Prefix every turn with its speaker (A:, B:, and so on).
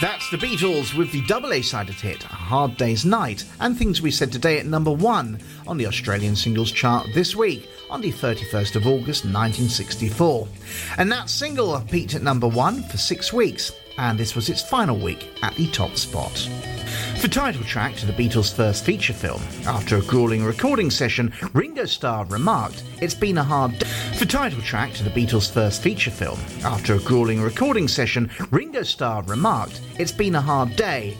A: That's the Beatles with the double A-sided hit, A Hard Day's Night, and Things We Said Today at number 1 on the Australian singles chart this week, on the 31st of August 1964. And that single peaked at number 1 for 6 weeks, and this was its final week at the top spot. For title track to the Beatles' first feature film, after a grueling recording session, Ringo Starr remarked, "It's been a hard day." For title track to the Beatles' first feature film, after a grueling recording session, Ringo Starr remarked, "It's been a hard day,